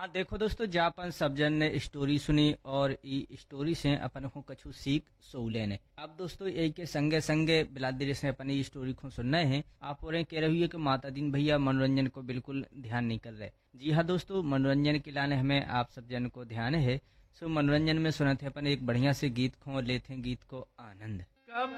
हाँ देखो दोस्तों, जा अपन सब जन ने स्टोरी सुनी और ई स्टोरी से अपन को कछु सीख सोले ने। अब दोस्तों यही के संगे संगे बिलादिर से अपन ये स्टोरी को सुनना है। आप और कह रही है कि माता दीन भैया मनोरंजन को बिल्कुल ध्यान नहीं कर रहे। जी हाँ दोस्तों, मनोरंजन के लाने हमें आप सब जन को ध्यान है। सो मनोरंजन में सुनते अपन एक बढ़िया से गीत को लेते हैं, गीत को आनंद।